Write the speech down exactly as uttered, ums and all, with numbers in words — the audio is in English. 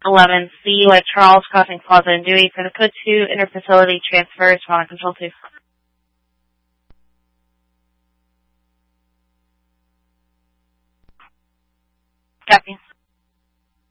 eleven C, like Charles crossing Plaza and Dewey for the code two interfacility transfers while on control two.